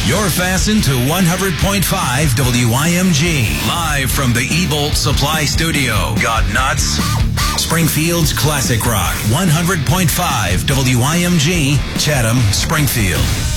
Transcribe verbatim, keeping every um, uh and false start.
You're fastened to one hundred point five W I M G. Live from the E-Bolt Supply Studio. Got nuts? Springfield's Classic Rock. one hundred point five W I M G, Chatham, Springfield.